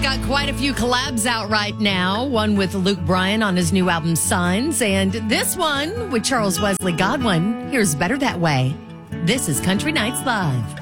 Got quite a few collabs out right now. One with Luke Bryan on his new album Signs, and this one with Charles Wesley Godwin. Here's Better That Way. This is Country Nights Live.